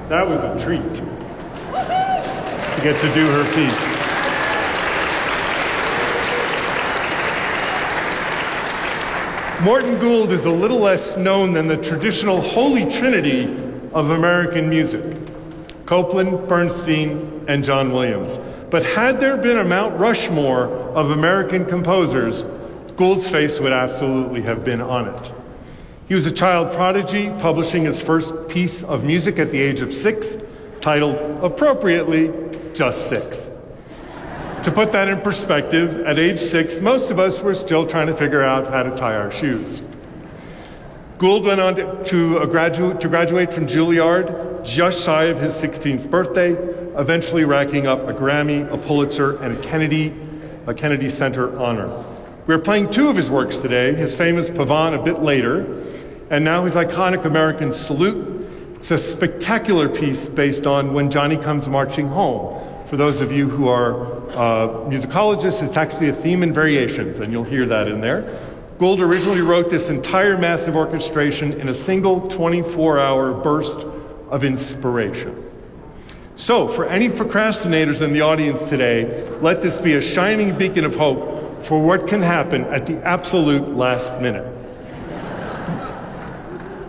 That was a treat to get to do her piece. Morton Gould is a little less known than the traditional holy trinity of American music: Copland, Bernstein, and John Williams. But had there been a Mount Rushmore of American composers, Gould's face would absolutely have been on it. He was a child prodigy, publishing his first piece of music at the age of 6, titled, appropriately, Just 6. To put that in perspective, at age 6, most of us were still trying to figure out how to tie our shoes. Gould went on to graduate from Juilliard just shy of his 16th birthday, eventually racking up a Grammy, a Pulitzer, and a Kennedy Center honor. We're playing 2 of his works today, his famous Pavane a bit later, and now his iconic American Salute. It's a spectacular piece based on When Johnny Comes Marching Home. For those of you who are musicologists, it's actually a theme and variations, and you'll hear that in there. Gould originally wrote this entire massive orchestration in a single 24-hour burst of inspiration. So, for any procrastinators in the audience today, let this be a shining beacon of hope for what can happen at the absolute last minute.